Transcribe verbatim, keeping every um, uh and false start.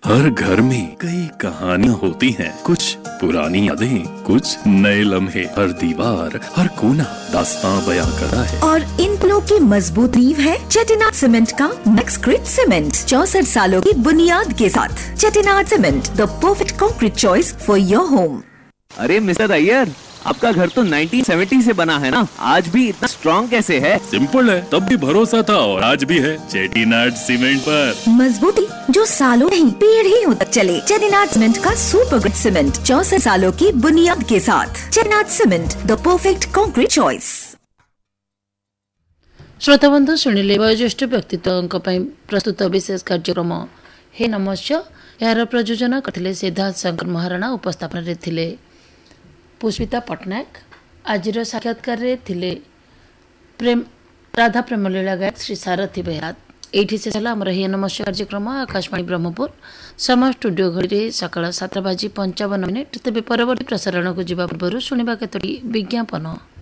हर घर में कई कहानियाँ होती हैं, कुछ पुरानी यादें, कुछ नए लम्हे। हर दीवार, हर कोना दास्तां बयां करता है। और इन पलों की मजबूत नींव है चेटिनाड सीमेंट का मैक्सक्रिट सीमेंट। चौसठ सालों की बुनियाद के साथ Chettinad cement, the perfect concrete choice for your home. अरे मिस्टर अय्यर, आपका घर तो नाइनटीन सेवेंटी से बना है ना, आज भी इतना स्ट्रॉन्ग कैसे है? सिंपल है, तब भी भरोसा था और आज भी है चेटिनाड सीमेंट पर। मजबूती जो सालों नहीं पीढ़ियों तक चले। चेटिनाड सीमेंट का सुपर गुड सीमेंट, चौसठ सालों की बुनियाद के साथ। Chettinad cement, the perfect concrete choice. श्रोता बंधु शुणिले वयोज्येष्ठ व्यक्तित्व प्रस्तुत विशेष कार्यक्रम हे नमस्कार। यार प्रयोजन करथिले सिद्धार्थ शंकर महाराणा, उपस्थापन रे थिले पुष्पिता पट्टनायक। आज साक्षात्कार थिले प्रेम राधा प्रेमलीला गायक श्री सारथी बेहरा। एठी से चला हमर हे नमस्कार कार्यक्रम आकाशवाणी ब्रह्मपुर समय स्टूडियो घड़ी सकाळ सात बाजी पंचावन मिनिट। तेबे परवर्ती प्रसारण को जीवा पूर्व शुणिबा केतोटी विज्ञापन।